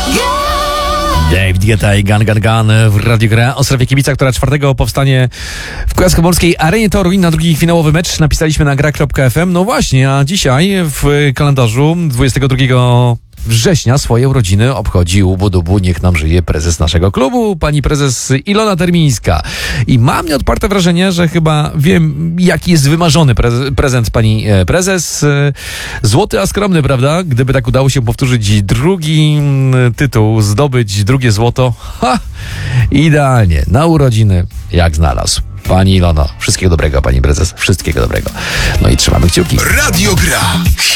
David Guetta i Gun Gun Gun w Radio Gra. Ostrawia kibica, która 4 powstanie w Kujawsko-Pomorskiej Arenie Toruń na drugi finałowy mecz. Napisaliśmy na gra.fm. No właśnie, a dzisiaj w kalendarzu 22 września swoje urodziny obchodzi ubu-dubu, niech nam żyje prezes naszego klubu, pani prezes Ilona Termińska. I mam nieodparte wrażenie, że chyba wiem, jaki jest wymarzony prezent pani prezes. Złoty, a skromny, prawda? Gdyby tak udało się powtórzyć drugi tytuł, zdobyć drugie złoto, idealnie, na urodziny, jak znalazł. Pani Ilono, wszystkiego dobrego, pani prezes, wszystkiego dobrego. No i trzymamy kciuki. Radio Gra.